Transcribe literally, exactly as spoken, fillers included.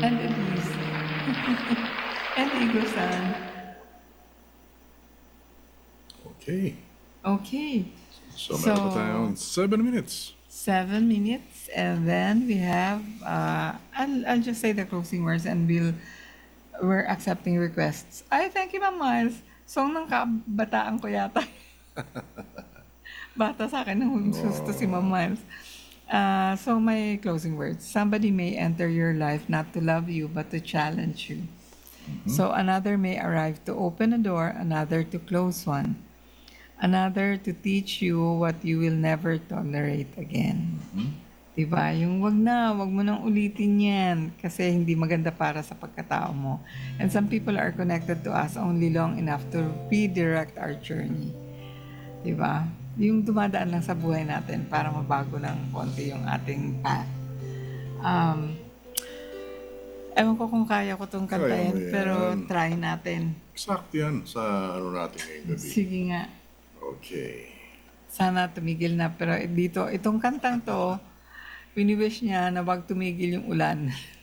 And Elise. And Ego-san. Okay. Okay. So, So, meron pa tayong seven minutes. seven minutes, and then we have, uh, I'll, I'll just say the closing words and we'll, we're accepting requests. Ay, thank you, Ma'am Miles. Song ng kabataan ko yata. Bata sa akin nung susto si Ma'am Miles. Uh, so my closing words. Somebody may enter your life not to love you, but to challenge you. So another may arrive to open a door, another to close one. Another to teach you what you will never tolerate again. Diba? Yung wag na, wag mo nang ulitin yan kasi hindi maganda para sa pagkatao mo. And some people are connected to us only long enough to redirect our journey. Diba? Yung dumadaan lang sa buhay natin para mabago ng konti yung ating path. Um, ewan ko kung kaya ko tong Kaya mo kantahin, yan. pero try natin. Sakto yan sa ano natin ngayong gabi. Sige nga. Okay. Sana tumigil na. Pero dito, itong kantang to, wini-wish niya na wag tumigil yung ulan.